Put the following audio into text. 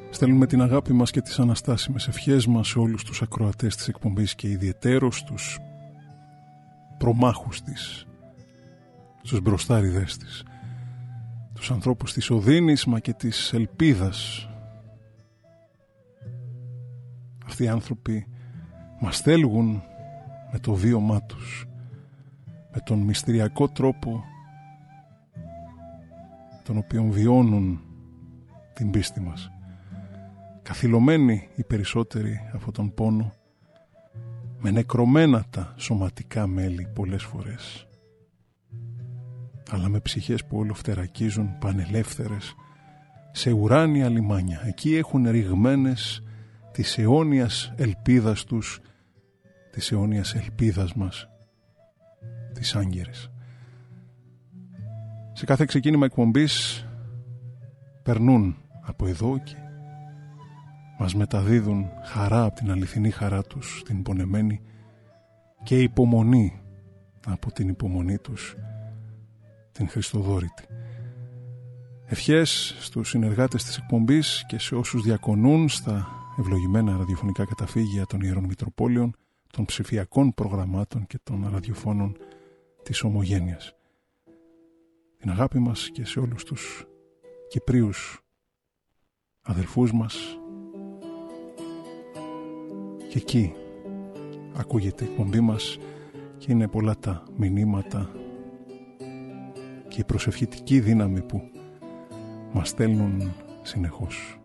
Στέλνουμε την αγάπη μας και τις αναστάσιμες ευχές μας σε όλους τους ακροατές της εκπομπής και ιδιαιτέρως τους προμάχους της, τους μπροστάριδες της, τους ανθρώπους της οδύνης μα και της ελπίδας. Αυτοί οι άνθρωποι μας θέλουν με το βίωμά τους, με τον μυστηριακό τρόπο τον οποίο βιώνουν την πίστη μας, καθυλωμένοι οι περισσότεροι από τον πόνο, με νεκρωμένα τα σωματικά μέλη πολλές φορές, αλλά με ψυχές που όλο φτερακίζουν πανελεύθερες σε ουράνια λιμάνια. Εκεί έχουν ρηγμένες της αιώνιας ελπίδας τους, της αιώνιας ελπίδας μας, της Άγκυρης. Σε κάθε ξεκίνημα εκπομπής περνούν από εδώ και μας μεταδίδουν χαρά από την αληθινή χαρά τους, την πονεμένη, και υπομονή από την υπομονή τους, την Χριστοδόρητη. Ευχές στους συνεργάτες της εκπομπής και σε όσους διακονούν στα ευλογημένα ραδιοφωνικά καταφύγια των Ιερών Μητροπόλεων, των ψηφιακών προγραμμάτων και των ραδιοφώνων της Ομογένειας. Την αγάπη μας και σε όλους τους Κυπρίους αδελφούς μας. Και εκεί ακούγεται η εκπομπή μας και είναι πολλά τα μηνύματα και η προσευχητική δύναμη που μας στέλνουν συνεχώς.